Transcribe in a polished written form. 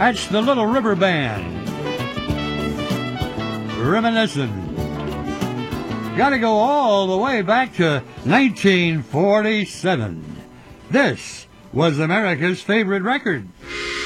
That's the Little River Band. Reminiscing. Gotta go all the way back to 1947. This was America's favorite record.